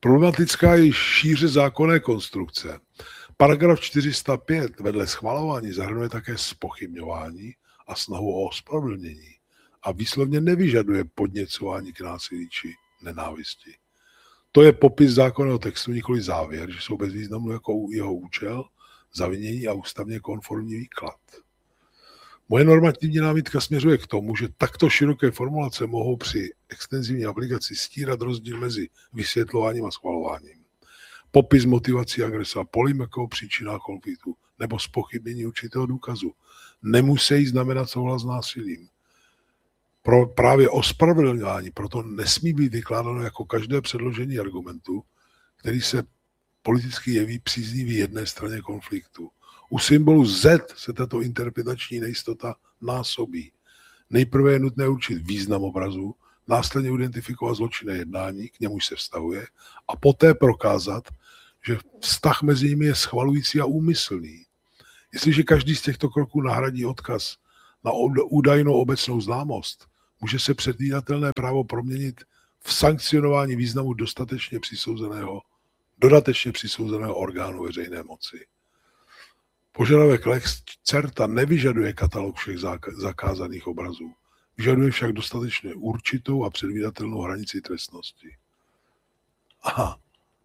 Problematická je šíře zákonné konstrukce. Paragraf 405 vedle schvalování zahrnuje také zpochybňování a snahu o ospravedlnění a výslovně nevyžaduje podněcování k násilí či nenávisti. To je popis zákonného textu, nikoli závěr, že jsou bez významu jako jeho účel, zavinění a ústavně konformní výklad. Moje normativní námitka směřuje k tomu, že takto široké formulace mohou při extenzivní aplikaci stírat rozdíl mezi vysvětlováním a schvalováním. Popis motivací agresa, polemika o příčinách konfliktu nebo zpochybnění určitého důkazu nemusí znamenat souhlas s násilím. Pro právě ospravedlňování proto nesmí být vykládáno jako každé předložení argumentu, který se politicky jeví příznivý jedné straně konfliktu. U symbolu Z se tato interpretační nejistota násobí. Nejprve je nutné určit význam obrazu, následně identifikovat zločinné jednání, k němuž se vztahuje, a poté prokázat, že vztah mezi nimi je schvalující a úmyslný. Jestliže každý z těchto kroků nahradí odkaz na údajnou obecnou známost, může se předvídatelné právo proměnit v sankcionování významu dodatečně přisouzeného orgánu veřejné moci. Požadavek lex certa nevyžaduje katalog všech zakázaných obrazů. Vyžaduje však dostatečně určitou a předvídatelnou hranici trestnosti. Aha.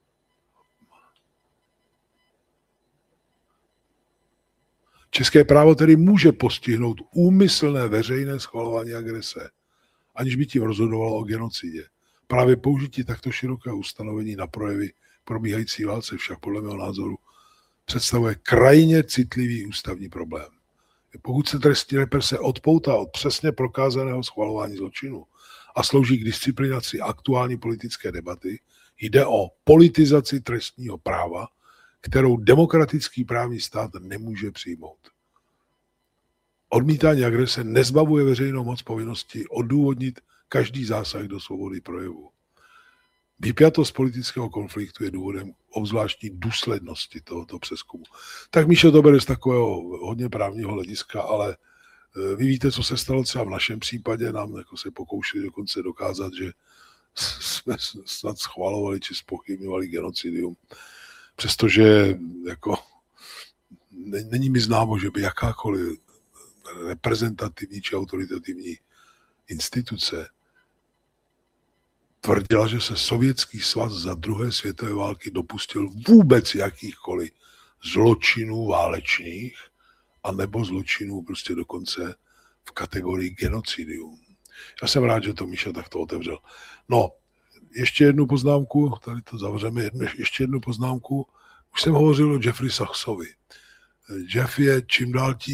České právo tedy může postihnout úmyslné veřejné schvalování agrese, aniž by tím rozhodovalo o genocidě. Právě použití takto širokého ustanovení na projevy probíhající válce však podle mého názoru představuje krajně citlivý ústavní problém. Pokud se trestní represe odpoutá od přesně prokázaného schvalování zločinu a slouží k disciplinaci aktuální politické debaty, jde o politizaci trestního práva, kterou demokratický právní stát nemůže přijmout. Odmítání agrese nezbavuje veřejnou moc povinnosti odůvodnit každý zásah do svobody projevu. Vypjatost politického konfliktu je důvodem obzvláštní důslednosti tohoto přezkumu. Tak Míšo, to bere z takového hodně právního hlediska, ale vy víte, co se stalo třeba v našem případě, nám jako se pokoušeli dokonce dokázat, že jsme snad schvalovali či zpochybňovali genocidium. Přestože jako není mi známo, že by jakákoliv reprezentativní či autoritativní instituce tvrdila, že se Sovětský svaz za druhé světové války dopustil vůbec jakýchkoliv zločinů válečných a nebo zločinů prostě dokonce v kategorii genocidium. Já jsem rád, že to Míša takto otevřel. No, ještě jednu poznámku, tady to zavřeme, ještě jednu poznámku. Už jsem hovořil o Jeffrey Sachsovi. Jeff je čím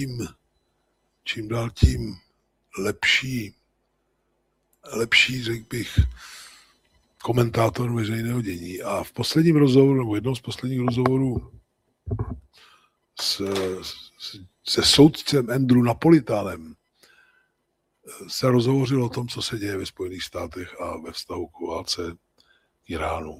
dál tím lepší, řekl bych, komentátor veřejného dění. A v posledním rozhovoru, nebo jednou z posledních rozhovorů se soudcem Andrew Napolitánem se rozhovořil o tom, co se děje ve Spojených státech a ve vztahu k válce Iránu.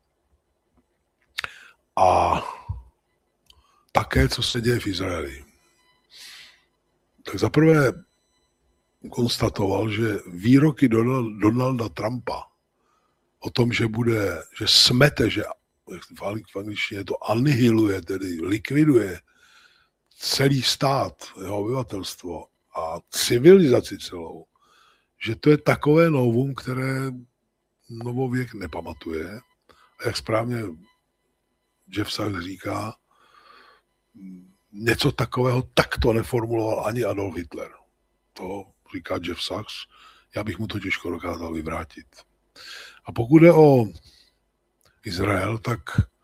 A také, co se děje v Izraeli. Tak zaprvé konstatoval, že výroky Donalda Trumpa o tom, že smete, že v angličtině to anihiluje, tedy likviduje celý stát, jeho obyvatelstvo a civilizaci celou, že to je takové novum, které novověk nepamatuje. A jak správně Jeff Sachs říká, něco takového takto neformuloval ani Adolf Hitler. To říká Jeff Sachs, já bych mu to těžko dokázal vyvrátit. A pokud jde o Izrael, tak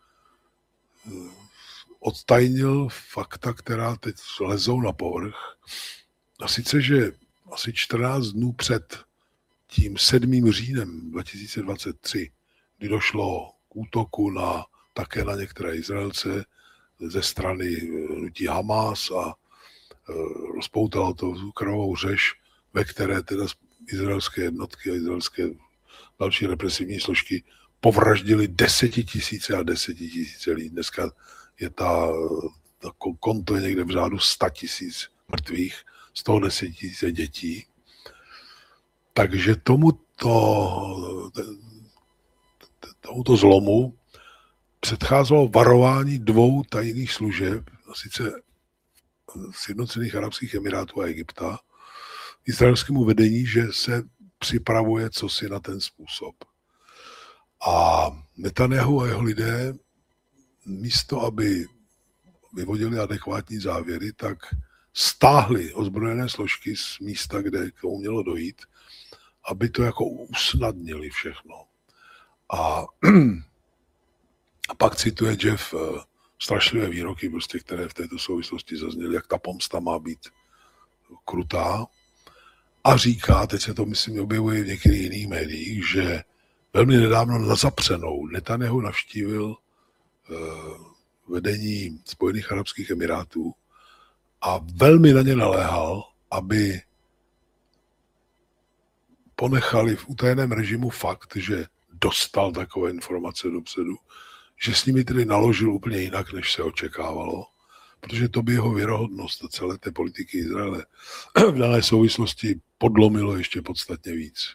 odtajnil fakta, která teď lezou na povrch. A sice, že asi 14 dnů před tím 7. říjnem 2023, kdy došlo k útoku také na některé Izraelce ze strany hnutí Hamas a rozpoutalo to krvavou řeš, ve které teda izraelské jednotky a izraelské další represivní složky povraždili 10 000 a 10 000 lidí. Dneska je ta konto je někde v řádu 100 000 mrtvých, z toho 10 000 dětí. Takže tomuto tomuto zlomu předcházelo varování 2 tajných služeb, a sice Sjednocených arabských emirátů a Egypta, izraelskému vedení, že se připravuje cosi na ten způsob. A Netanjahu a jeho lidé místo, aby vyvodili adekvátní závěry, tak stáhli ozbrojené složky z místa, kde k tomu mělo dojít, aby to jako usnadnili všechno. A pak cituje Jeff strašlivé výroky, prostě, které v této souvislosti zazněly, jak ta pomsta má být krutá. A říká, teď se to myslím objevuje v některých jiných médiích, že velmi nedávno na zapřenou Netanjahu navštívil vedení Spojených arabských emirátů a velmi na ně naléhal, aby ponechali v utajeném režimu fakt, že dostal takové informace dopředu, že s nimi tedy naložil úplně jinak, než se očekávalo, protože to by jeho věrohodnost a celé té politiky Izraele v dané souvislosti podlomilo ještě podstatně víc.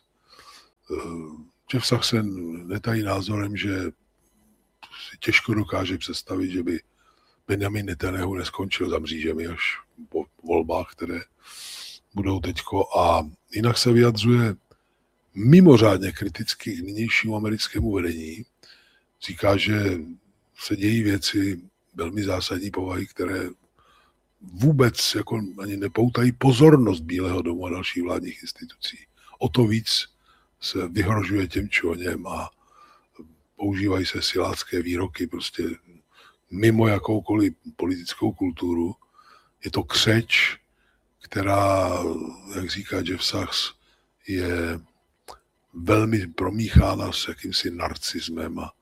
Jeff Sachsen netají názorem, že si těžko dokáže představit, že by Benjamin Netanjahu neskončil za mřížemi až po volbách, které budou teďko. A jinak se vyjadřuje mimořádně kriticky k nynějšímu americkému vedení. Říká, že se dějí věci velmi zásadní povahy, které vůbec jako ani nepoutají pozornost Bílého domu a dalších vládních institucí. O to víc se vyhrožuje těm či o něm a používají se silácké výroky prostě mimo jakoukoliv politickou kulturu. Je to křeč, která, jak říká Jeff Sachs, je velmi promíchána s jakýmsi narcismem a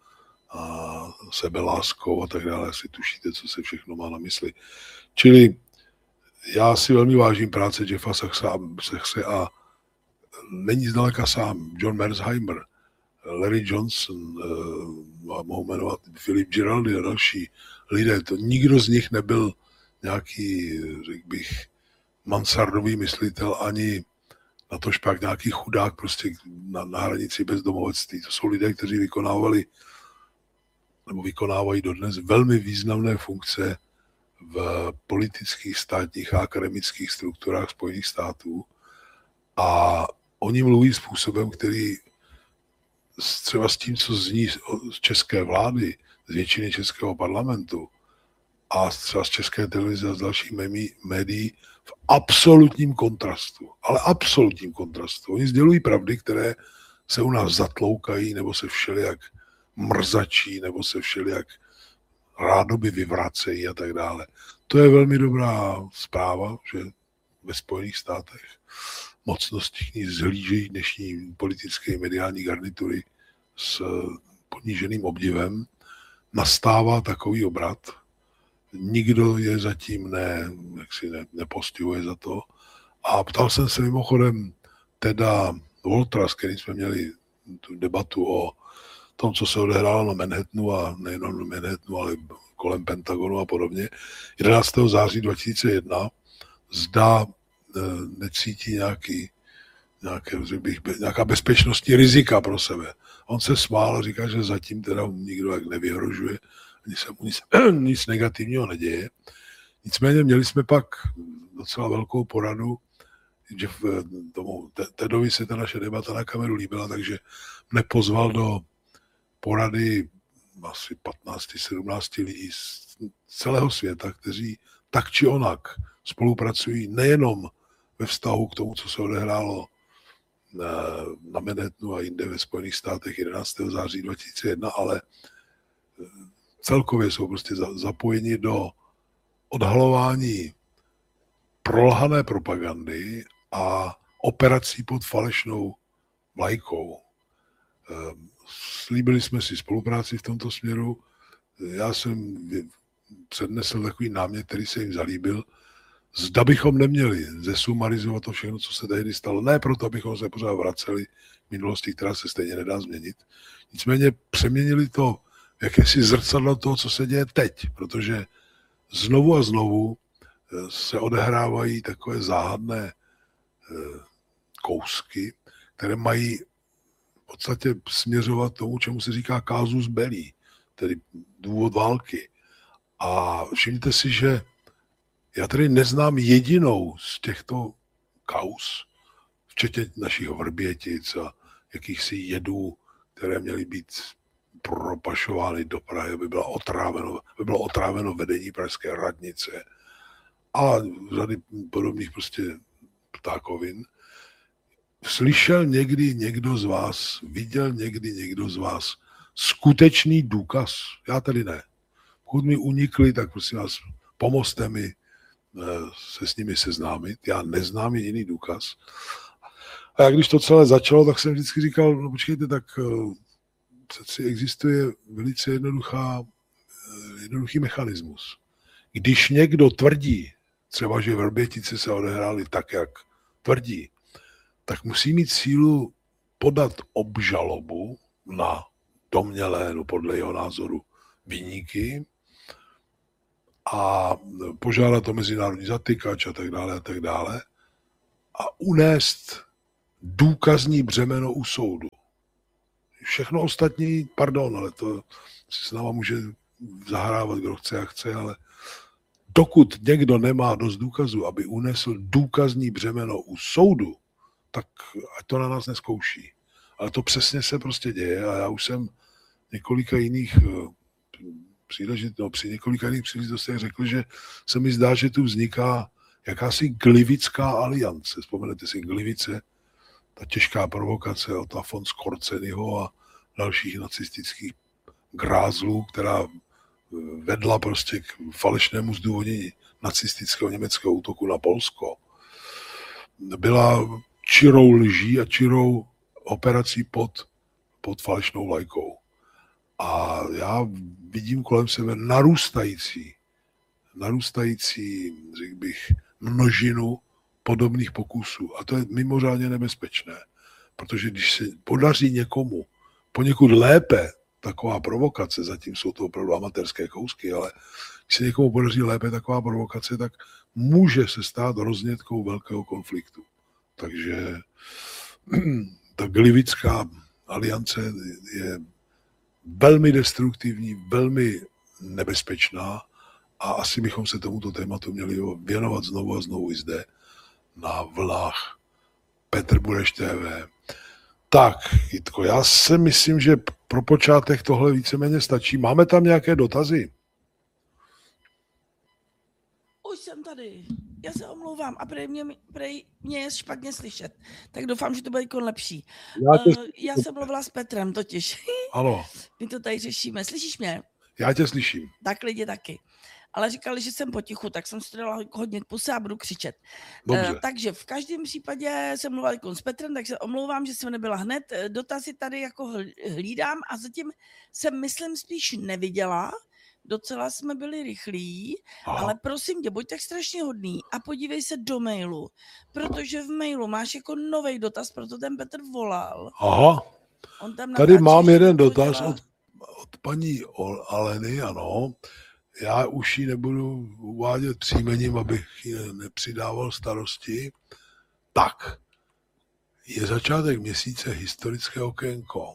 sebeláskou a tak dále. Asi tušíte, co se všechno má na mysli. Čili já si velmi vážím práce Jeffa Sachse a není zdaleka sám. John Merzheimer, Larry Johnson, mohu jmenovat Philip Giraldi a další lidé. To nikdo z nich nebyl nějaký, řekl bych, mansardový myslitel, ani na to špak nějaký chudák prostě na hranici bezdomovectví. To jsou lidé, kteří vykonávali nebo vykonávají dodnes velmi významné funkce v politických, státních a akademických strukturách Spojených států. A oni mluví způsobem, který třeba s tím, co zní z české vlády, z většiny českého parlamentu a třeba z české televize a z dalších médií v absolutním kontrastu. Ale absolutním kontrastu. Oni sdělují pravdy, které se u nás zatloukají nebo se všelijak mrzačí nebo se všelijak rádoby vyvracejí a tak dále. To je velmi dobrá zpráva, že ve Spojených státech mocnosti k ní zhlížejí dnešní politické mediální garnitury s poníženým obdivem. Nastává takový obrat. Nikdo je zatím nepostihuje za to. A ptal jsem se mimochodem Teda Woltera, s kterým jsme měli tu debatu o tom, co se odehrálo na Manhattanu a nejenom na Manhattanu, ale kolem Pentagonu a podobně. 11. září 2001 zda necítí nějaká bezpečnostní rizika pro sebe. On se smál a říká, že zatím teda nikdo jak nevyhrožuje, ani se mu nic negativního neděje. Nicméně měli jsme pak docela velkou poradu, že tomu Tedovi se ta naše debata na kameru líbila, takže mne pozval do porady asi 15-17 lidí z celého světa, kteří tak či onak spolupracují nejenom ve vztahu k tomu, co se odehrálo na Manhattanu a jinde ve Spojených státech 11. září 2001, ale celkově jsou prostě zapojeni do odhalování prolhané propagandy a operací pod falešnou vlajkou. Slíbili jsme si spolupráci v tomto směru. Já jsem přednesl takový námět, který se jim zalíbil. Zda bychom neměli zesumarizovat to všechno, co se tehdy stalo. Ne proto, abychom se pořád vraceli v minulosti, která se stejně nedá změnit. Nicméně přeměnili to v jakési zrcadlo toho, co se děje teď. Protože znovu a znovu se odehrávají takové záhadné kousky, které mají v podstatě směřovat tomu, čemu se říká casus belli, tedy důvod války. A všimněte si, že já tady neznám jedinou z těchto kauz, včetně našich Vrbětic a jakýchsi jedů, které měly být propašovány do Prahy, aby bylo otráveno vedení pražské radnice a řady podobných prostě ptákovin. Slyšel někdy někdo z vás, viděl někdy někdo z vás skutečný důkaz? Já tady ne. Pokud mi unikli, tak prosím vás, pomozte mi se s nimi seznámit. Já neznám jediný důkaz. A jak když to celé začalo, tak jsem vždycky říkal, no počkejte, tak přeci existuje velice jednoduchý mechanismus. Když někdo tvrdí, třeba že Vrbětice se odehrály tak, jak tvrdí, tak musí mít sílu podat obžalobu na domnělé, no podle jeho názoru, viníky a požádat o mezinárodní zatykač a tak dále a unést důkazní břemeno u soudu. Všechno ostatní, pardon, ale to si s náma může zahrávat, kdo chce a chce, ale dokud někdo nemá dost důkazů, aby unesl důkazní břemeno u soudu, tak ať to na nás neskouší. Ale to přesně se prostě děje a já už jsem několika jiných při několika jiných příležitostech řekl, že se mi zdá, že tu vzniká jakási glivická aliance. Vzpomenete si Glivice, ta těžká provokace od Afonse Korcenyho a dalších nacistických grázlů, která vedla prostě k falešnému zdůvodnění nacistického německého útoku na Polsko. Byla čirou lží a čirou operací pod falešnou vlajkou. A já vidím kolem sebe narůstající, řekl bych, množinu podobných pokusů. A to je mimořádně nebezpečné, protože když se podaří někomu poněkud lépe taková provokace, zatím jsou to opravdu amatérské kousky, ale když se někomu podaří lépe taková provokace, tak může se stát roznětkou velkého konfliktu. Takže ta glivická aliance je velmi destruktivní, velmi nebezpečná a asi bychom se tomuto tématu měli věnovat znovu a znovu i zde na vlnách Petr Bureš TV. Tak, Jitko, já si myslím, že pro počátek tohle víceméně stačí. Máme tam nějaké dotazy? Už jsem tady. Já se omlouvám a prej mě je špatně slyšet. Tak doufám, že to bude jako lepší. Já jsem mluvila s Petrem totiž. Ano. My to tady řešíme. Slyšíš mě? Já tě slyším. Tak lidi taky. Ale říkali, že jsem potichu, tak jsem si dala hodně k puse a budu křičet. Takže v každém případě jsem mluvila jako s Petrem, tak se omlouvám, že jsem nebyla hned. Dotazy tady jako hlídám a zatím jsem, myslím, spíš neviděla. Docela jsme byli rychlí, ale prosím tě, buď tak strašně hodný a podívej se do mailu, protože v mailu máš jako nový dotaz, proto ten Petr volal. Aha, on tam tady mám jeden dotaz od paní Aleny, ano. Já už ji nebudu uvádět příjmením, abych ji nepřidával starosti. Tak, je začátek měsíce historické okénko.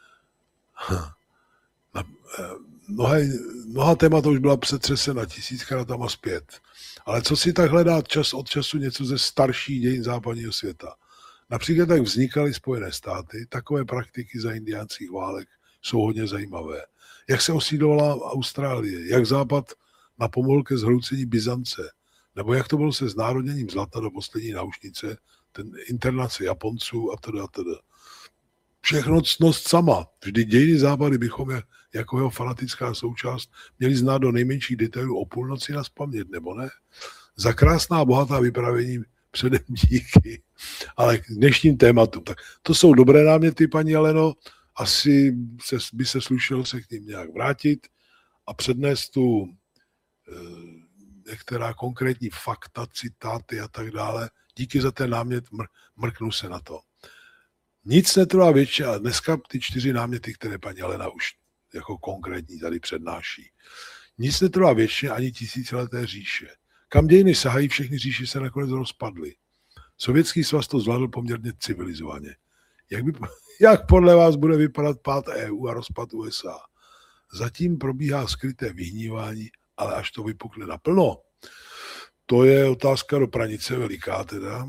Mnoha témata už byla přetřesena 1000krát tam a zpět. Ale co si tak hledá čas od času něco ze starších dějin západního světa? Například tak vznikaly Spojené státy, takové praktiky za indiánských válek jsou hodně zajímavé. Jak se osídlovala Austrálie, jak Západ napomohl ke zhroucení Byzance, nebo jak to bylo se znárodněním zlata do poslední náušnice, ten internace Japonců a teda. Všechno ctnost sama. Vždy dějiny Západy bychom jako jeho fanatická součást měli znát do nejmenších detailů o půlnoci nazpaměť, nebo ne? Za krásná bohatá vyprávění předem díky. Ale k dnešním tématům. Tak to jsou dobré náměty, paní Aleno. Asi by se slušelo se k ním nějak vrátit a přednést tu některá konkrétní fakta, citáty a tak dále. Díky za ten námět, mrknu se na to. Nic netrvá většině, a dneska ty 4 náměty, které paní Alena už jako konkrétní tady přednáší. Nic netrvá většině ani tisícileté říše. Kam dějiny sahají, všechny říše se nakonec rozpadly. Sovětský svaz to zvládl poměrně civilizovaně. Jak podle vás bude vypadat pád EU a rozpad USA? Zatím probíhá skryté vyhnívání, ale až to vypukne naplno. To je otázka do pranice veliká teda.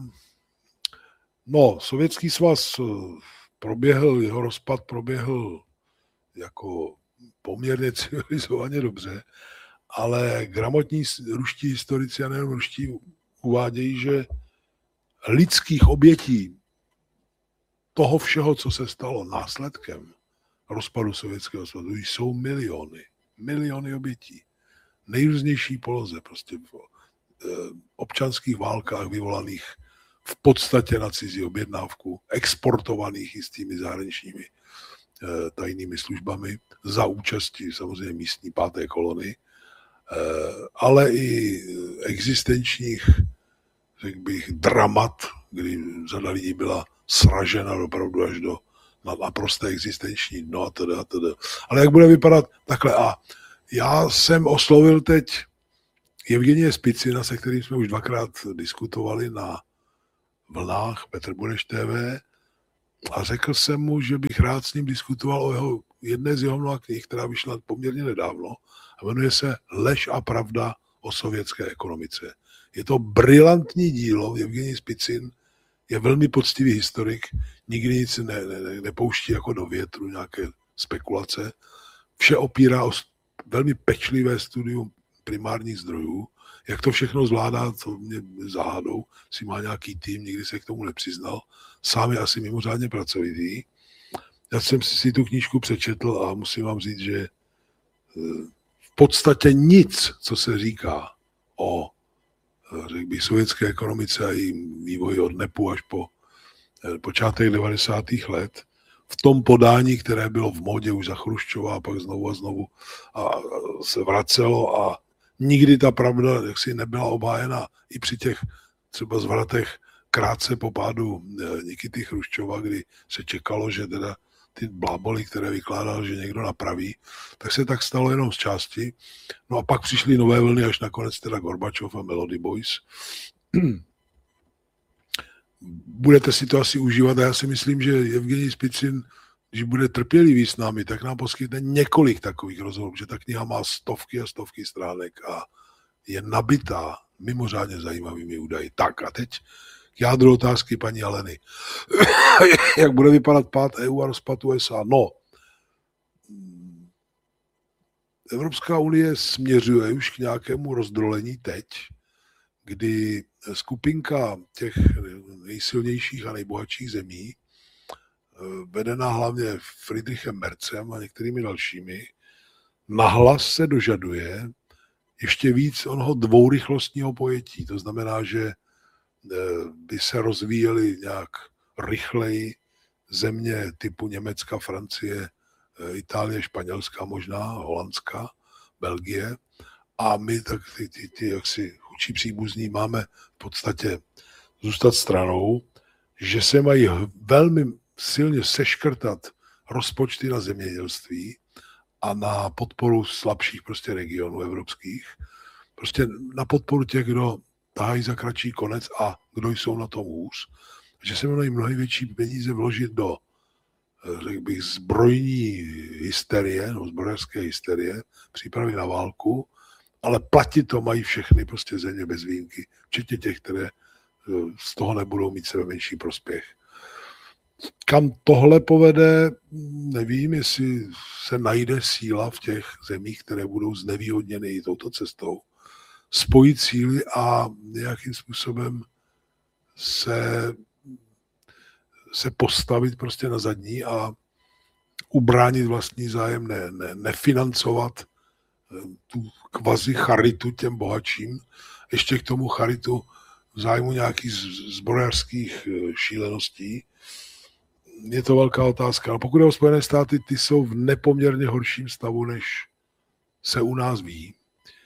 No, Sovětský svaz jeho rozpad proběhl jako poměrně civilizovaně dobře, ale gramotní ruští historici a nejen ruští uvádějí, že lidských obětí toho všeho, co se stalo následkem rozpadu Sovětského svazu, jsou miliony obětí. Nejrůznější poloze, prostě v občanských válkách vyvolaných v podstatě na cizí objednávku, exportovaných jistými zahraničními tajnými službami za účastí samozřejmě místní páté kolony, ale i existenčních, řekl bych, dramat, kdy řada lidí byla sražena opravdu až do naprosté existenční dno a teda. Ale jak bude vypadat takhle? A já jsem oslovil teď Evgenie Spicina, se kterým jsme už dvakrát diskutovali na vlnách Petr Bureš TV, a řekl jsem mu, že bych rád s ním diskutoval o jedné z jeho mnoha knih, která vyšla poměrně nedávno a jmenuje se Lež a pravda o sovětské ekonomice. Je to brilantní dílo, Evgenij Spicin je velmi poctivý historik, nikdy nic nepouští jako do větru, nějaké spekulace. Vše opírá o velmi pečlivé studium primárních zdrojů. Jak to všechno zvládá, to mě záhadou, si má nějaký tým, nikdy se k tomu nepřiznal. Sám je asi mimořádně pracovitý. Já jsem si tu knížku přečetl a musím vám říct, že v podstatě nic, co se říká o, řekl bych, sovětské ekonomice a jejím vývoji od NEPu až po počátek 90. let, v tom podání, které bylo v módě už za Chruščova a pak znovu a znovu a se vracelo a nikdy ta pravda jaksi nebyla obhájena i při těch třeba zvratech krátce po pádu Nikity Chruščova, kdy se čekalo, že teda ty bláboly, které vykládal, že někdo napraví, tak se tak stalo jenom z části. No a pak přišly nové vlny, až nakonec teda Gorbačov a Melody Boys. Budete si to asi užívat a já si myslím, že Evgenij Spicin, když bude trpělivý s námi, tak nám poskytne několik takových rozhovorů, že ta kniha má stovky a stovky stránek a je nabitá mimořádně zajímavými údaji. Tak a teď jádro otázky paní Aleny. Jak bude vypadat pád EU a rozpad USA? No, Evropská unie směřuje už k nějakému rozdrolení teď, kdy skupinka těch nejsilnějších a nejbohatších zemí, vedená hlavně Friedrichem Merzem a některými dalšími, nahlas se dožaduje ještě víc onoho dvourychlostního pojetí. To znamená, že by se rozvíjely nějak rychleji země typu Německa, Francie, Itálie, Španělska, možná Holandska, Belgie. A my tak ty jaksi chudší příbuzní máme v podstatě zůstat stranou, že se mají velmi silně seškrtat rozpočty na zemědělství a na podporu slabších prostě regionů evropských. Prostě na podporu těch, kdo tahají za kratší konec a kdo jsou na tom hůř. Že se mají mnohem větší peníze vložit do, řekl bych, zbrojní hysterie, no zbrojařské hysterie, přípravy na válku, ale platit to mají všechny prostě země bez výjimky, včetně těch, které z toho nebudou mít sebe menší prospěch. Kam tohle povede, nevím, jestli se najde síla v těch zemích, které budou znevýhodněny i touto cestou, spojit síly a nějakým způsobem se postavit prostě na zadní a ubránit vlastní zájem, nefinancovat tu kvazi charitu těm bohatším, ještě k tomu charitu v zájmu nějakých zbrojařských šíleností. Je to velká otázka. Ale pokud je o Spojené státy, ty jsou v nepoměrně horším stavu, než se u nás ví.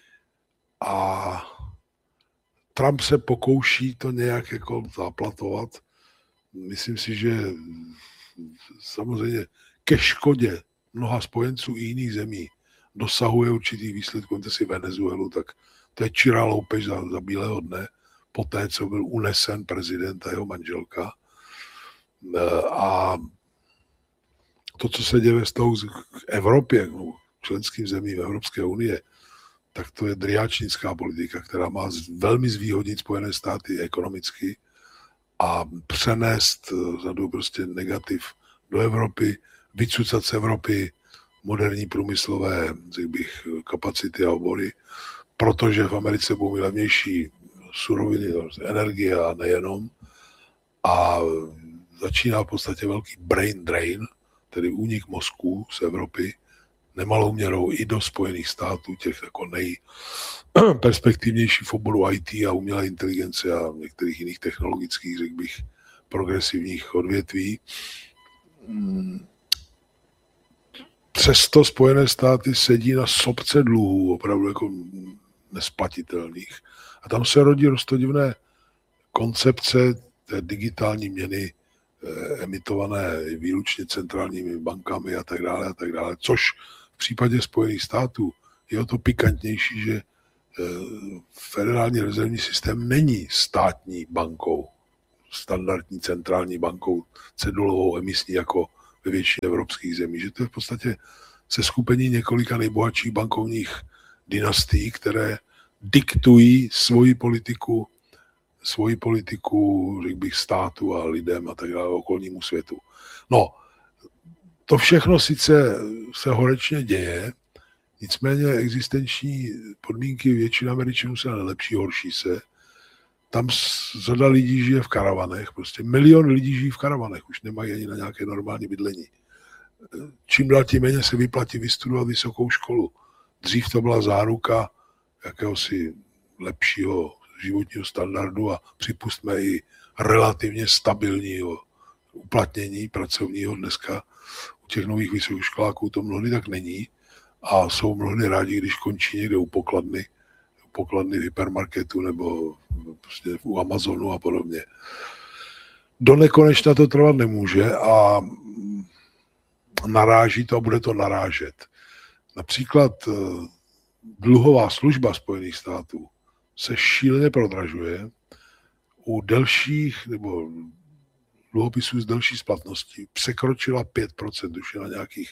A Trump se pokouší to nějak jako zaplatovat. Myslím si, že samozřejmě ke škodě mnoha spojenců i jiných zemí dosahuje určitých výsledků. Vemte si Venezuelu, tak to je čirá loupež za bílého dne, poté, co byl unesen prezident a jeho manželka. A to, co se děje ve vztahu k Evropě, členským zemím Evropské unie, tak to je driáčnická politika, která má velmi zvýhodnit Spojené státy ekonomicky a přenést řadu prostě negativ do Evropy, vycucat z Evropy moderní průmyslové, řekl bych, kapacity a obory, protože v Americe budou mít levnější suroviny, energie a nejenom. A začíná v podstatě velký brain drain, tedy únik mozků z Evropy, nemalou měrou i do Spojených států, těch jako nejperspektivnější v oboru IT a umělé inteligence a některých jiných technologických, řekl bych, progresivních odvětví. Přesto Spojené státy sedí na sopce dluhů, opravdu jako nesplatitelných. A tam se rodí roztodivné koncepce té digitální měny emitované výlučně centrálními bankami a tak dále, což v případě Spojených států je o to pikantnější, že federální rezervní systém není státní bankou, standardní centrální bankou, cedulovou, emisní, jako ve většině evropských zemí, že to je v podstatě seskupení několika nejbohatších bankovních dynastií, které diktují svoji politiku, řekl bych, státu a lidem a tak dále, okolnímu světu. No, to všechno sice se horečně děje, nicméně existenční podmínky většiny Američanů se nelepší, horší se. Tam řada lidí žije v karavanech, prostě 1 milion lidí žijí v karavanech, už nemají ani na nějaké normální bydlení. Čím dál tím méně se vyplatí vystudovat vysokou školu. Dřív to byla záruka jakéhosi lepšího životního standardu a připustme i relativně stabilního uplatnění pracovního. Dneska u těch nových vysokoškoláků to mnohdy tak není a jsou mnohdy rádi, když končí někde u pokladny v hypermarketu nebo prostě u Amazonu a podobně. Do nekonečna to trvat nemůže a naráží to a bude to narážet. Například dluhová služba Spojených států se šíleně prodražuje. U delších nebo dluhopisů s delší splatností překročila 5%, už je na nějakých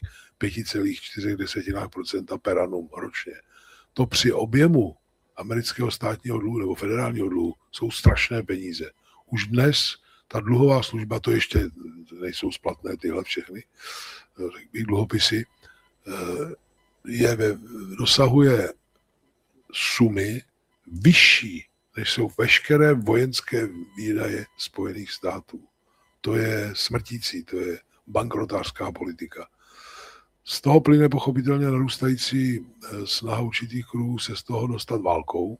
5,4% per annum ročně. To při objemu amerického státního dluhu nebo federálního dluhu jsou strašné peníze. Už dnes ta dluhová služba, to ještě nejsou splatné tyhle všechny dluhopisy, dosahuje sumy vyšší, než jsou veškeré vojenské výdaje Spojených států. To je smrtící, to je bankrotářská politika. Z toho plyne pochopitelně narůstající snaha určitých kruhů se z toho dostat válkou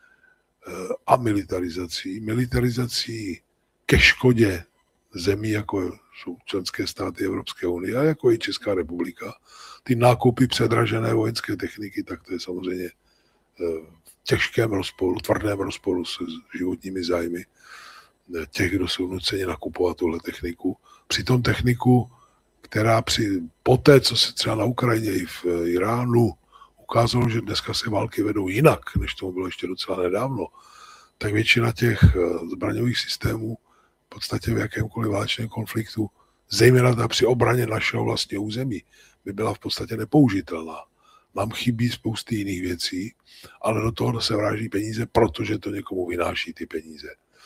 a militarizací ke škodě zemí, jako jsou členské státy Evropské unie a jako i Česká republika. Ty nákupy předražené vojenské techniky, tak to je samozřejmě v těžkém rozporu, tvrdém rozporu s životními zájmy těch, kdo jsou nuceni nakupovat tuhle techniku. Přitom techniku, která poté, co se třeba na Ukrajině i v Iránu ukázalo, že dneska se války vedou jinak, než tomu bylo ještě docela nedávno, tak většina těch zbraňových systémů v podstatě v jakémkoliv válečném konfliktu, zejména ta při obraně našeho vlastního území, by byla v podstatě nepoužitelná. Nám chybí spousty jiných věcí, ale do toho se vráží peníze, protože to někomu vynáší ty peníze.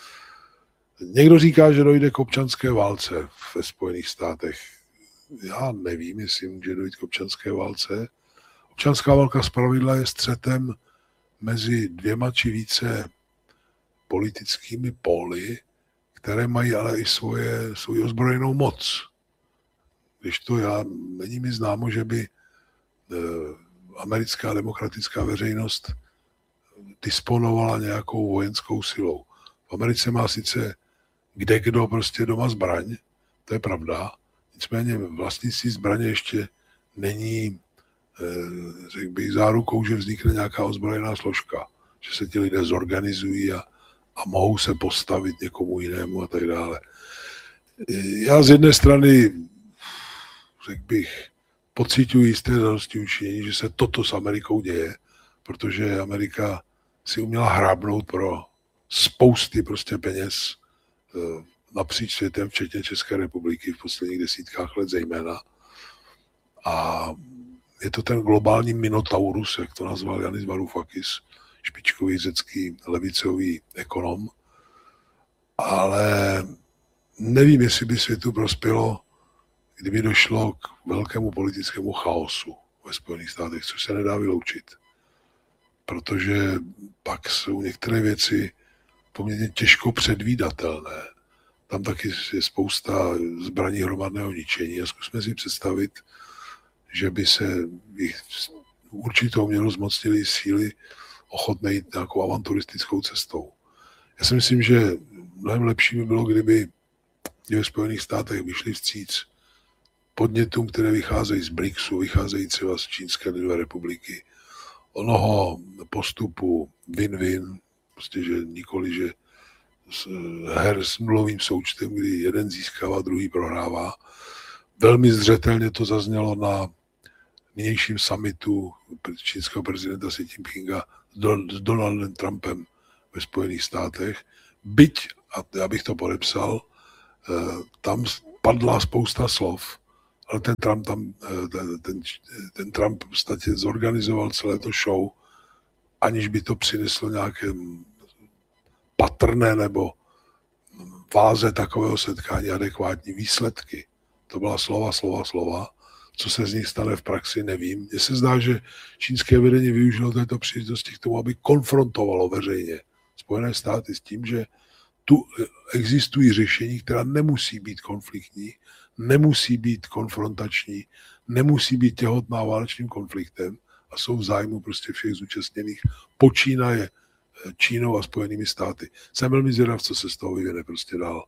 Někdo říká, že dojde k občanské válce ve Spojených státech. Já nevím, jestli může dojít k občanské válce. Občanská válka zpravidla je střetem mezi 2 či více politickými póly, které mají ale i svoji ozbrojenou moc. Když to není mi známo, že by americká demokratická veřejnost disponovala nějakou vojenskou silou. V Americe má sice kdekdo prostě doma zbraň, to je pravda, nicméně vlastnictví zbraně ještě není, řekl bych, zárukou, že vznikne nějaká ozbrojená složka, že se ti lidé zorganizují a mohou se postavit někomu jinému a tak dále. Já z jedné strany, řekl bych, pociťuji jisté zadosti učinění, že se toto s Amerikou děje, protože Amerika si uměla hrábnout pro spousty prostě peněz napříč světem, včetně České republiky v posledních desítkách let zejména. A je to ten globální minotaurus, jak to nazval Yanis Varoufakis, špičkový řecký levicový ekonom. Ale nevím, jestli by světu prospělo, kdyby došlo k velkému politickému chaosu ve Spojených státech, což se nedá vyloučit. Protože pak jsou některé věci poměrně těžko předvídatelné. Tam taky je spousta zbraní hromadného ničení a zkusme si představit, že by se jich určitou měru zmocnili síly ochotné jít nějakou avanturistickou cestou. Já si myslím, že mnohem lepší by bylo, kdyby ve Spojených státech vyšli vstříc podnětům, které vycházejí z BRICSu, vycházejí třeba z Čínské lidové republiky, onoho postupu win-win, prostě, že nikoli, že her s nulovým součtem, kdy jeden získává, druhý prohrává. Velmi zřetelně to zaznělo na nynějším summitu čínského prezidenta Xi Jinpinga s Donaldem Trumpem ve Spojených státech. Byť, a já bych to podepsal, tam padla spousta slov, ale ten Trump v podstatě zorganizoval celé to show, aniž by to přineslo nějaké patrné nebo váze takového setkání adekvátní výsledky. To byla slova. Co se z nich stane v praxi, nevím. Mně se zdá, že čínské vedení využilo této příležitosti k tomu, aby konfrontovalo veřejně Spojené státy s tím, že tu existují řešení, která nemusí být konfliktní, nemusí být konfrontační, nemusí být těhotná válečným konfliktem a jsou v zájmu prostě všech zúčastněných, počínaje Čínou a Spojenými státy. Jsem velmi zvědav, co se z toho vyvine prostě dál.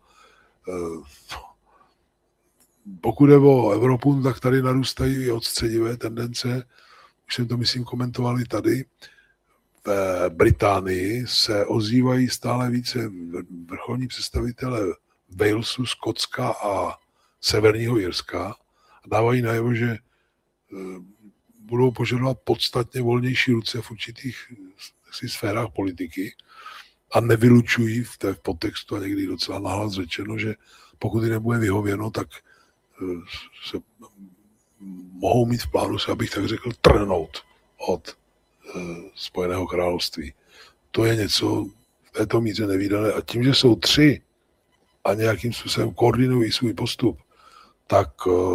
Pokud jde o Evropu, tak tady narůstají i odstředivé tendence. Už jsem to, myslím, komentoval i tady. V Británii se ozývají stále více vrcholní představitelé Walesu, Skotska a Severního Irska a dávají najevo, že budou požadovat podstatně volnější ruce v určitých sférách politiky a nevylučují v podtextu a někdy docela nahlas řečeno, že pokud jim nebude vyhověno, tak se mohou mít v plánu se, abych tak řekl, trhnout od Spojeného království. To je něco v této míře nevídané. A tím, že jsou tři a nějakým způsobem koordinují svůj postup, tak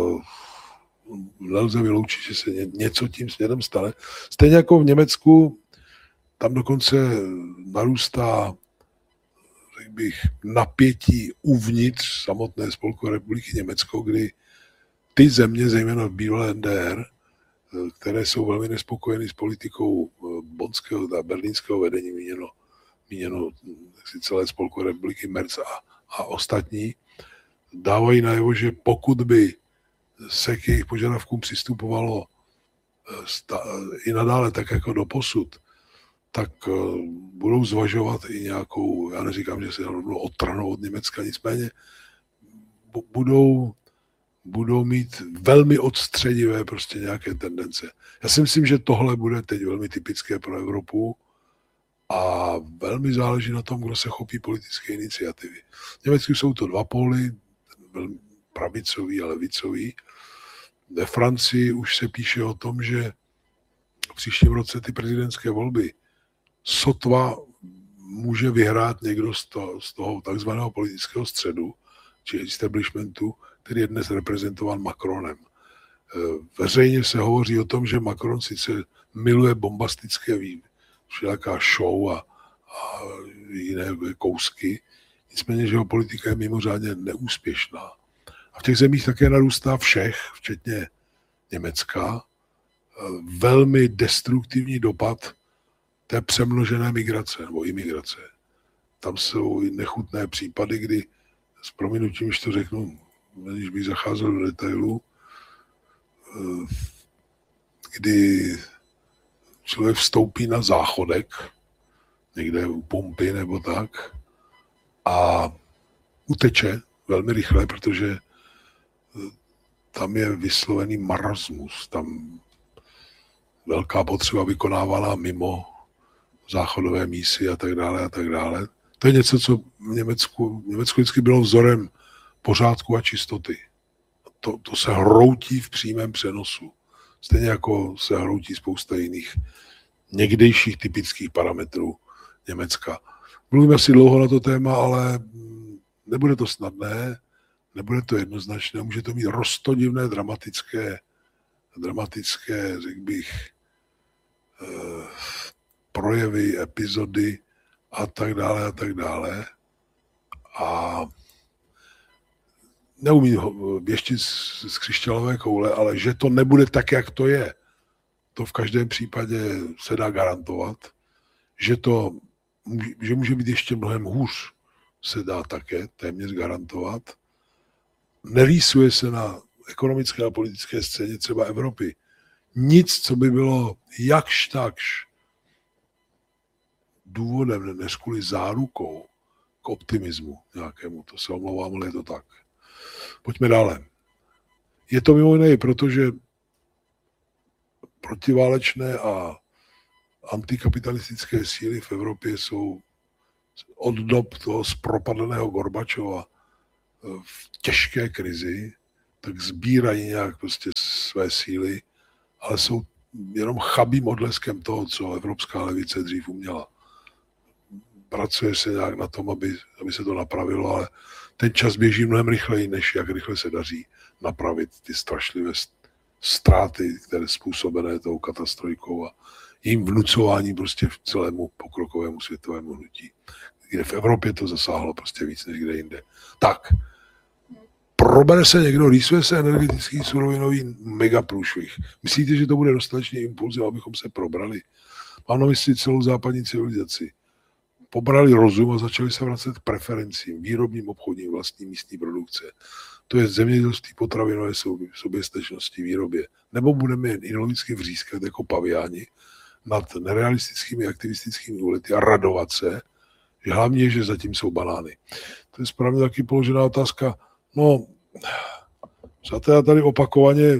nelze vyloučit, že se něco tím směrem stane. Stejně jako v Německu, tam dokonce narůstá, řekl bych, napětí uvnitř samotné Spolkové republiky Německo, kdy ty země, zejména v bývalé NDR, které jsou velmi nespokojeny s politikou bonského a berlínského vedení, míněno celé Spolkové republiky Merz a ostatní, dávají najevo, že pokud by se k jejich požadavkům přistupovalo i nadále tak jako doposud, tak budou zvažovat i nějakou, já neříkám, že se rovnou odtrhnou od Německa, nicméně budou mít velmi odstředivé prostě nějaké tendence. Já si myslím, že tohle bude teď velmi typické pro Evropu a velmi záleží na tom, kdo se chopí politické iniciativy. V Německu jsou to dva póly, velmi pravicový a levicový. Ve Francii už se píše o tom, že v příštím roce ty prezidentské volby sotva může vyhrát někdo z toho takzvaného politického středu, či establishmentu, který je dnes reprezentován Macronem. Veřejně se hovoří o tom, že Macron sice miluje bombastické všelijaká show a jiné kousky, nicméně, že jeho politika je mimořádně neúspěšná. A v těch zemích také narůstá všech, včetně Německa, velmi destruktivní dopad té přemnožené migrace nebo imigrace. Tam jsou nechutné případy, kdy s prominutím, když to řeknu, když bych zacházel do detailu, kdy člověk vstoupí na záchodek, někde u pumpy nebo tak, a uteče velmi rychle, protože tam je vyslovený marasmus, tam velká potřeba vykonávaná mimo záchodové mísy a tak dále a tak dále. To je něco, co v Německu vždycky bylo vzorem pořádku a čistoty. To se hroutí v přímém přenosu. Stejně jako se hroutí spousta jiných někdejších typických parametrů Německa. Mluvím asi dlouho na to téma, ale nebude to snadné, nebude to jednoznačné, může to mít roztodivné, dramatické, řekl bych, projevy, epizody a tak dále a tak dále. A neumím věštit z křišťálové koule, ale že to nebude tak, jak to je, to v každém případě se dá garantovat. Že může být ještě mnohem hůř, se dá také téměř garantovat. Nerýsuje se na ekonomické a politické scéně třeba Evropy nic, co by bylo jakž takž důvodem, než kvůli zárukou k optimismu nějakému. To se omlouvám, ale je to tak. Pojďme dále. Je to mimo jiné, protože protiválečné a antikapitalistické síly v Evropě jsou od dob toho zpropadlého Gorbačova v těžké krizi, tak sbírají nějak prostě své síly, ale jsou jenom chabým odleskem toho, co evropská levice dřív uměla. Pracuje se nějak na tom, aby se to napravilo, ale ten čas běží mnohem rychleji, než jak rychle se daří napravit ty strašlivé ztráty, které způsobené tou katastrojkou a jejím vnucování prostě v celému pokrokovému světovému hnutí, kde v Evropě to zasáhlo prostě víc než kde jinde. Tak, probere se někdo, rýsuje se energetický surovinový megaprůšvih. Myslíte, že to bude dostatečný impuls, abychom se probrali? Mám na mysli celou západní civilizaci. Pobrali rozum a začali se vracet k preferencím, výrobním, obchodním, vlastní místní produkce. To je zemědělství, potravinové soběstačnosti, výrobě. Nebo budeme jen ideologicky vřískat jako paviáni nad nerealistickými aktivistickými úlety a radovat se, že hlavně, že zatím jsou banány. To je správně taky položená otázka. No, já tady opakovaně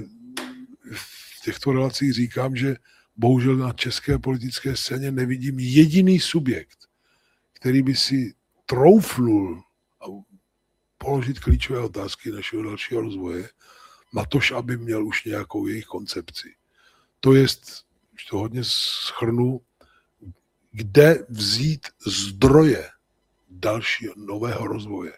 v těchto relacích říkám, že bohužel na české politické scéně nevidím jediný subjekt, který by si troufnul položit klíčové otázky našeho dalšího rozvoje, natož aby měl už nějakou jejich koncepci. To jest, když to hodně shrnu, kde vzít zdroje dalšího nového rozvoje.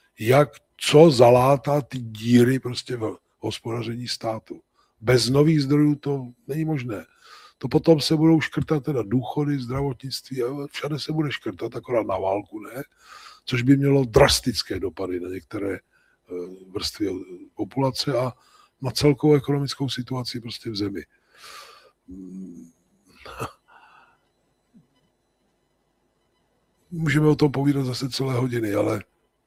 Co zalátá ty díry prostě v hospodaření státu. Bez nových zdrojů to není možné. To potom se budou škrtat teda důchody, zdravotnictví a všade se bude škrtat, akorát na válku, ne? Což by mělo drastické dopady na některé vrstvy populace a na celkovou ekonomickou situaci prostě v zemi. Můžeme o tom povídat zase celé hodiny, ale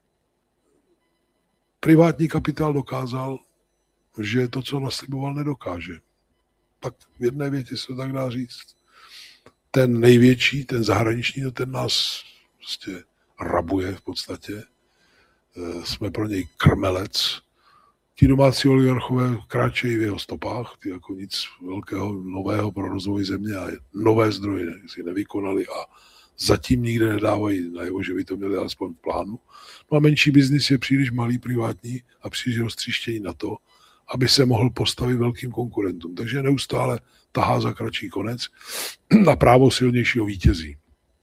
privátní kapitál dokázal, že to, co nasliboval, nedokáže. Tak v jedné větě se to tak dá říct. Ten největší, ten zahraniční, ten nás prostě rabuje v podstatě. Jsme pro něj krmelec. Ti domácí oligarchové kráčejí v jeho stopách, ty jako nic velkého nového pro rozvoj země a nové zdroje si nevykonali a zatím nikde nedávají najevo, že by to měli alespoň v plánu. No a menší biznis je příliš malý, privátní a příliš roztříštění na to, aby se mohl postavit velkým konkurentům. Takže neustále tahá za kratší konec a právo silnějšího vítězí.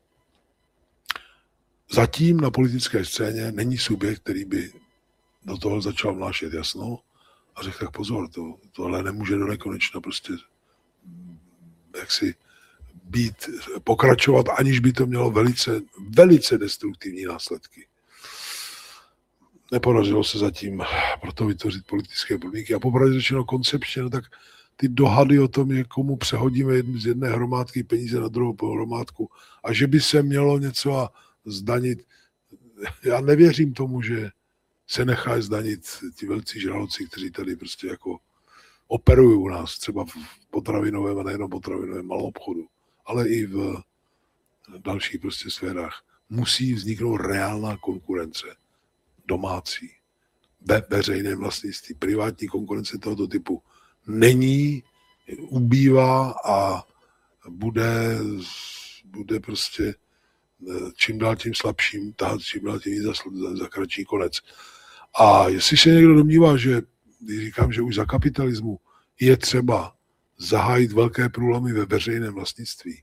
Zatím na politické scéně není subjekt, který by do toho začal vnášet jasno a řekl, tak pozor, tohle nemůže do nekonečna prostě jaksi pokračovat, aniž by to mělo velice, velice destruktivní následky. Nepodařilo se zatím proto vytvořit politické podmínky a popravdě řečeno koncepčně, no tak ty dohady o tom, že komu přehodíme z jedné hromádky peníze na druhou hromádku a že by se mělo něco zdanit. Já nevěřím tomu, že se nechá zdanit ti velcí žraloci, kteří tady prostě jako operují u nás, třeba v potravinovém a nejenom potravinovém maloobchodu, ale i v dalších prostě sférách. Musí vzniknout reálná konkurence domácí, veřejné vlastnictví, privátní konkurence tohoto typu není, ubývá a bude prostě čím dál tím slabším, tahat čím dál tím za kratší konec. A jestli se někdo domnívá, že, když říkám, že už za kapitalismu je třeba zahájit velké průlomy ve veřejném vlastnictví,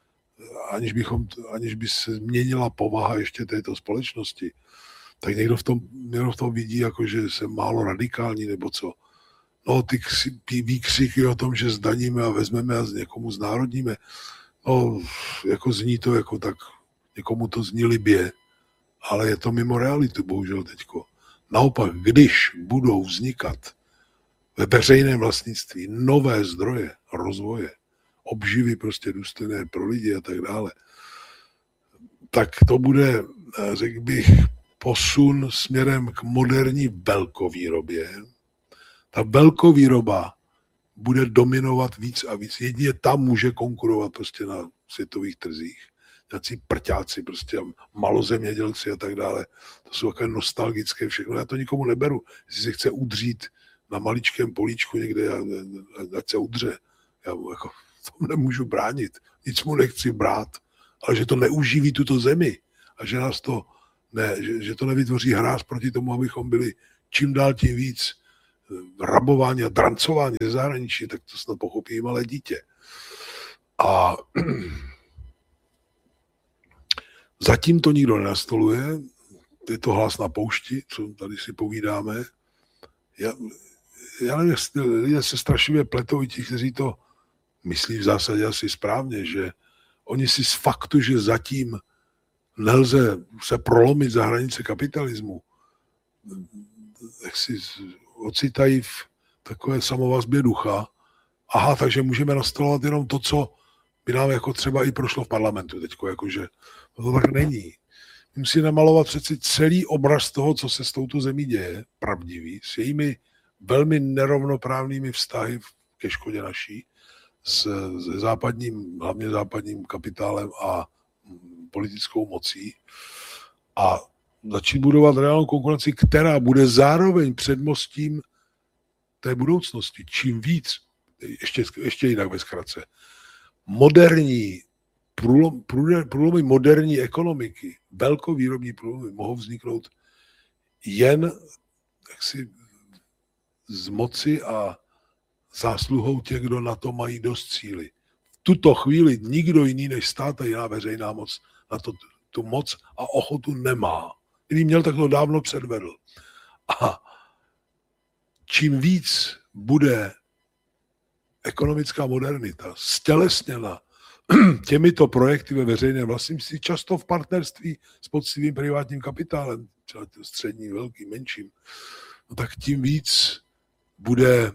aniž by se změnila povaha ještě této společnosti, tak někdo v tom vidí, jako že jsem málo radikální, nebo co. No, ty výkřiky o tom, že zdaníme a vezmeme a někomu znárodníme, no, jako zní to jako tak, někomu to zní libě, ale je to mimo realitu, bohužel teďko. Naopak, když budou vznikat ve veřejném vlastnictví nové zdroje rozvoje, obživy prostě důstojné pro lidi a tak dále, tak to bude, řekl bych, posun směrem k moderní velkovýrobě. Ta velkovýroba bude dominovat víc a víc. Jedině tam může konkurovat prostě na světových trzích. Nějací prťáci, prostě malozemědělci a tak dále. To jsou takové nostalgické všechno. Já to nikomu neberu. Jestli se chce udřít na maličkém políčku někde, ať se udře. Já jako tomu nemůžu bránit. Nic mu nechci brát. Ale že to neuživí tuto zemi a že nás to že to nevytvoří hráz proti tomu, abychom byli čím dál tím víc rabováni a drancováni ze zahraničí, tak to snad pochopí i malé dítě. A zatím to nikdo nenastoluje, je to hlas na poušti, co tady si povídáme. Já nevím, lidé se strašlivě pletou i ti, kteří to myslí v zásadě asi správně, že oni si z faktu, že zatím nelze se prolomit za hranice kapitalismu, tak si ocitají v takové samovazbě ducha. Aha, takže můžeme nastolovat jenom to, co by nám jako třeba i prošlo v parlamentu teďko, jakože to tak není. Musí namalovat přeci celý obraz toho, co se s touto zemí děje, pravdivý, s jejími velmi nerovnoprávnými vztahy ke škodě naší, s hlavně západním kapitálem a politickou mocí a začít budovat reálnou konkurenci, která bude zároveň předmostím té budoucnosti. Čím víc, ještě jinak ve zkratce, moderní průlomy moderní ekonomiky, velkovýrobní průlomy mohou vzniknout jen jaksi z moci a zásluhou těch, kdo na to mají dost síly. V tuto chvíli nikdo jiný než stát a jiná veřejná moc na to tu moc a ochotu nemá. Kdyby měl, tak to dávno předvedl. A čím víc bude ekonomická modernita stělesněna těmito projekty ve veřejném vlastnictví, často v partnerství s poctivým privátním kapitálem, třeba středním, velkým, menším, no tak tím víc bude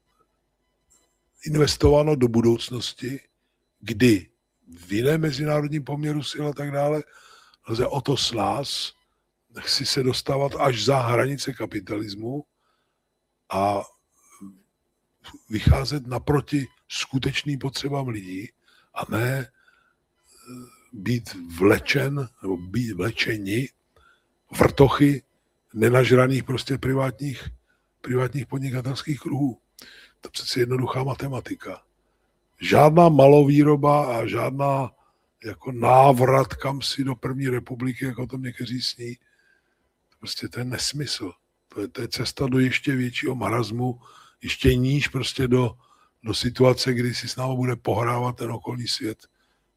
investováno do budoucnosti, kdy v jiném mezinárodním poměru sil a tak dále lze o to snáz chci se dostávat až za hranice kapitalismu a vycházet naproti skutečným potřebám lidí a ne být vlečen nebo být vlečeni vrtochy nenažraných prostě privátních podnikatelských kruhů. To je přece jednoduchá matematika. Žádná malovýroba a žádná jako návrat kam si do první republiky, jako o tom někteří sní, prostě to je nesmysl. To je cesta do ještě většího marazmu, ještě níž prostě do situace, kdy si s námi bude pohrávat ten okolní svět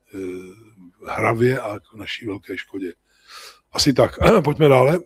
hravě a k naší velké škodě. Asi tak. Pojďme dále.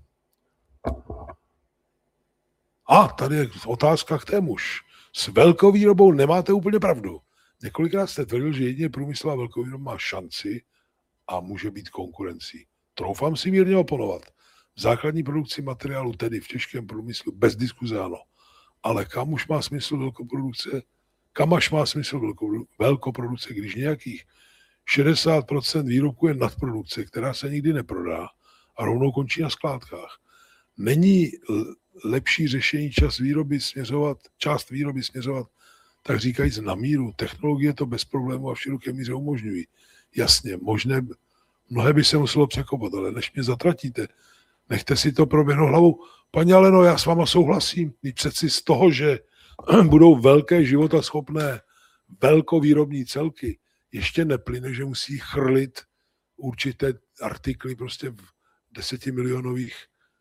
A tady je otázka k témuž. S velkovýrobou nemáte úplně pravdu. Několikrát jste tvrdil, že jedině průmyslová velkovýroba má šanci a může být konkurencí. Troufám si mírně oponovat. V základní produkci materiálu, tedy v těžkém průmyslu, bez diskuze ano. Ale kam už má smysl velkoprodukce? Kam až má smysl velkoprodukce, když nějakých 60% výrobků je nadprodukce, která se nikdy neprodá a rovnou končí na skládkách. Není lepší řešení část výroby směřovat, tak říkajíc na míru. Technologie to bez problému a v široké míře umožňují. Jasně, mnohé by se muselo překopat, ale než mě zatratíte, nechte si to proběhnout hlavou. Paní Aleno, já s váma souhlasím. Teď přeci z toho, že budou velké životaschopné velkovýrobní celky, ještě neplyne, že musí chrlit určité artikly prostě v 10milionových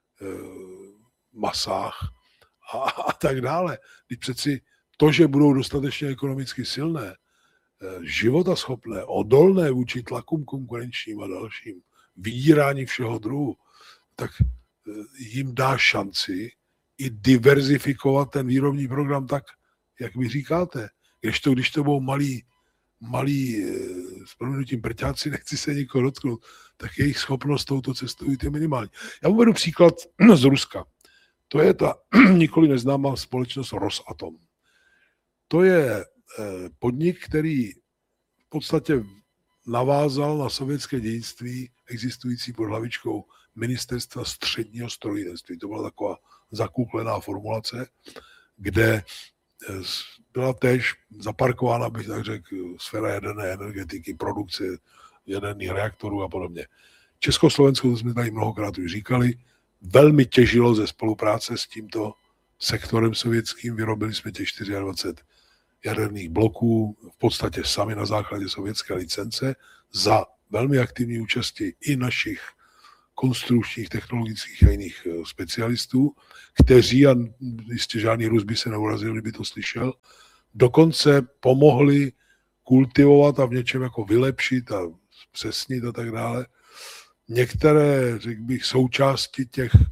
masách a tak dále. Když přeci to, že budou dostatečně ekonomicky silné, životaschopné, odolné vůči tlakům konkurenčním a dalším, vydírání všeho druhu, tak jim dá šanci i diverzifikovat ten výrobní program tak, jak vy říkáte. Když to budou malí s prominutím prťáci, nechci se nikoho dotknout, tak jejich schopnost touto cestou je minimální. Já uvedu příklad z Ruska. To je ta nikoli neznámá společnost Rosatom. To je podnik, který v podstatě navázal na sovětské dědictví existující pod hlavičkou Ministerstva středního strojírenství. To byla taková zakuklená formulace, kde byla též zaparkována, bych tak řekl, sféra jaderné energetiky, produkce jaderných reaktorů a podobně. Československo, to jsme tady mnohokrát už říkali, velmi těžilo ze spolupráce s tímto sektorem sovětským. Vyrobili jsme těch 24 jaderných bloků v podstatě sami na základě sovětské licence za velmi aktivní účasti i našich konstrukčních, technologických a jiných specialistů, kteří, a jistě žádný Rus by se neurazil, kdyby to slyšel, dokonce pomohli kultivovat a v něčem jako vylepšit a přesnit a tak dále některé, řekl bych, součásti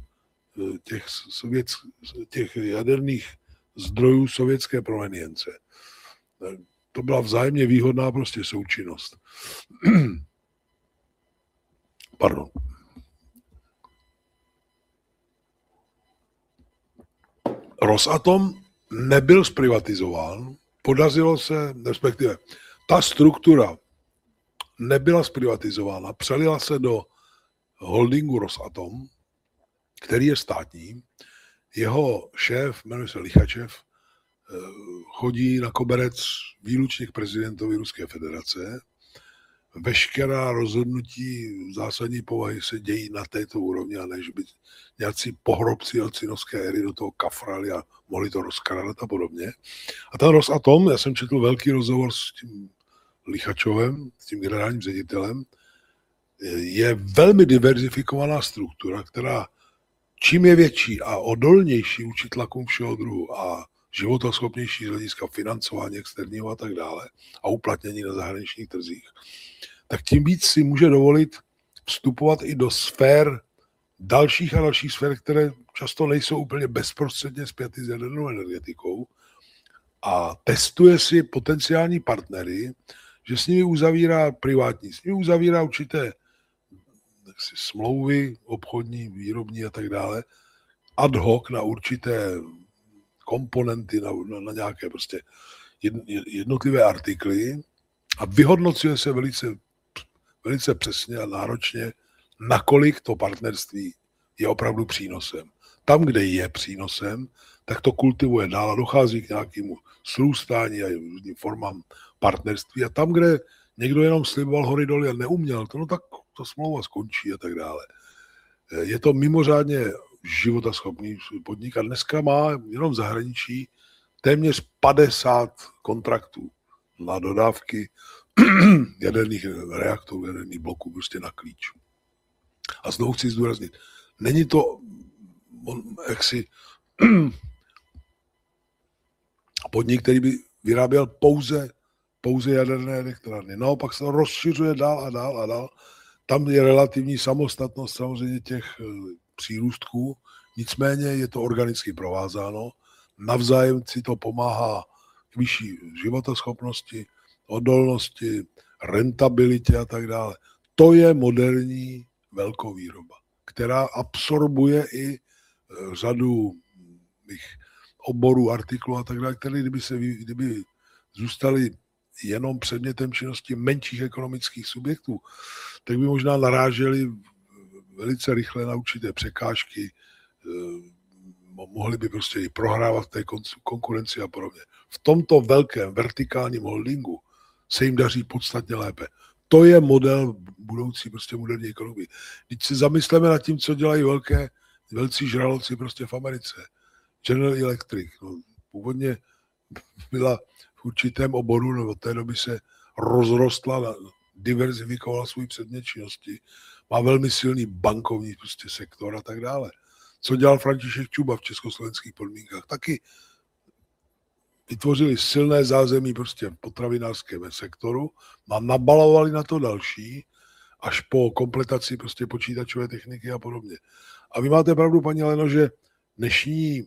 těch jaderných zdrojů sovětské provenience. To byla vzájemně výhodná prostě součinnost. Pardon. Rosatom nebyl zprivatizován, podařilo se, respektive ta struktura nebyla zprivatizována, přelila se do holdingu Rosatom, který je státní. Jeho šéf, jmenuje se Lichačev, chodí na koberec výlučně k prezidentovi Ruské federace. Veškerá rozhodnutí zásadní povahy se dějí na této úrovni, a než by nějací pohrobci jelcinovské éry do toho kafrali a mohli to rozkrádat a podobně. A ten Rosatom, já jsem četl velký rozhovor s tím Lichačovem, s tím generálním ředitelem, je velmi diverzifikovaná struktura, která čím je větší a odolnější vůči tlakům všeho druhu a životaschopnější z hlediska financování externího a tak dále a uplatnění na zahraničních trzích, tak tím víc si může dovolit vstupovat i do sfér dalších a dalších sfér, které často nejsou úplně bezprostředně spjaty s jadernou energetikou, a testuje si potenciální partnery, že s nimi uzavírá privátní, s nimi uzavírá určité smlouvy obchodní, výrobní a tak dále, ad hoc na určité komponenty, na nějaké prostě jednotlivé artikly a vyhodnocuje se velice přesně a náročně, nakolik to partnerství je opravdu přínosem. Tam, kde je přínosem, tak to kultivuje dál a dochází k nějakému srůstání a různým formám partnerství. A tam, kde někdo jenom sliboval hory doly a neuměl to, no tak ta smlouva skončí a tak dále. Je to mimořádně životaschopný podnik a dneska má jenom v zahraničí téměř 50 kontraktů na dodávky jaderných reaktorů, jaderných bloků prostě na klíč. A znovu chci zdůraznit, není to jaksi podnik, který by vyráběl pouze jaderné elektrárny. Naopak se to rozšiřuje dál a dál a dál. Tam je relativní samostatnost samozřejmě těch přírůstků, nicméně je to organicky provázáno. Navzájem si to pomáhá k vyšší životaschopnosti, odolnosti, rentabilitě a tak dále. To je moderní velkovýroba, která absorbuje i řadu oborů, artiklů a tak dále, které kdyby zůstaly jenom předmětem činnosti menších ekonomických subjektů, tak by možná naráželi velice rychle na určité překážky, mohli by prostě i prohrávat v té konkurenci a podobně. V tomto velkém vertikálním holdingu se jim daří podstatně lépe. To je model budoucí prostě moderní ekonomii. Když se zamysleme nad tím, co dělají velcí žraloci prostě v Americe. General Electric. No, původně byla v určitém oboru, no od té doby se rozrostla na diverzifikovala svůj předmět činnosti, má velmi silný bankovní prostě sektor a tak dále. Co dělal František Čuba v československých podmínkách? Taky vytvořili silné zázemí prostě v potravinářském sektoru a nabalovali na to další, až po kompletaci prostě počítačové techniky a podobně. A vy máte pravdu, paní Leno, že dnešní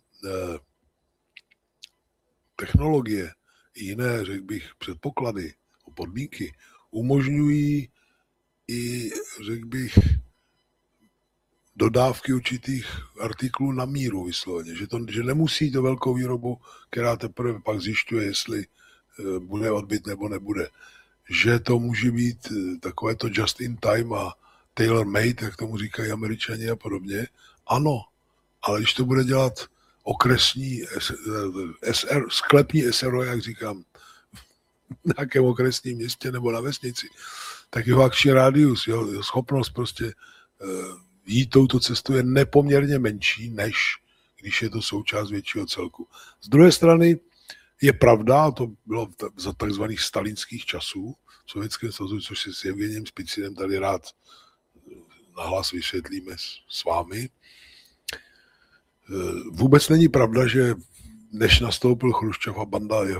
technologie i jiné, řekl bych, předpoklady, podmínky umožňují i, řekl bych, dodávky určitých artiklů na míru vysloveně, že nemusí to velkou výrobu, která teprve pak zjišťuje, jestli bude odbyt nebo nebude. Že to může být takové to just in time a tailor made, jak tomu říkají Američani a podobně. Ano, ale když to bude dělat okresní sklepní SRO, jak říkám, v nějakém okresním městě nebo na vesnici, tak jeho akční rádius, jeho schopnost prostě jít touto cestou je nepoměrně menší, než když je to součást většího celku. Z druhé strany je pravda, a to bylo za takzvaných stalinských časů v Sovětském svazu, což si s Evgeniem Spicinem tady rád nahlas vysvětlíme s vámi. Vůbec není pravda, že než nastoupil Chruščov a banda jeho